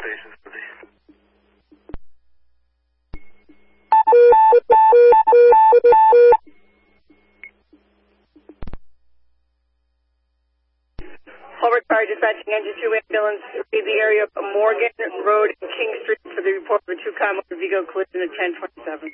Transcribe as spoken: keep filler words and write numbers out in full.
stations to be. Hobart Fire dispatching engine two ambulance, read the area of Morgan Road and King Street for the report of a two-car motor vehicle collision at ten twenty-seven.